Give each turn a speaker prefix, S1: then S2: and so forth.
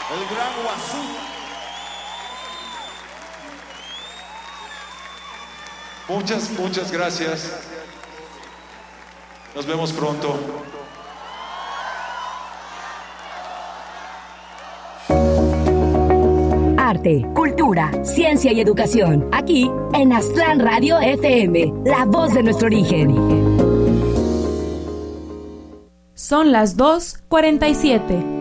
S1: el gran Guazú.
S2: Muchas gracias. Nos vemos pronto.
S3: Arte, cultura, ciencia y educación. Aquí en Aztlán Radio FM, la voz de nuestro origen.
S4: Son las 2:47.